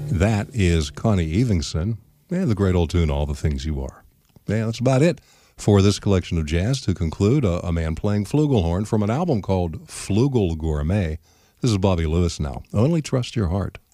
That is Connie Evingson, and the great old tune, All the Things You Are. Yeah, that's about it for this collection of jazz. To conclude, a man playing flugelhorn from an album called Flugel Gourmet. This is Bobby Lewis now. Only Trust Your Heart.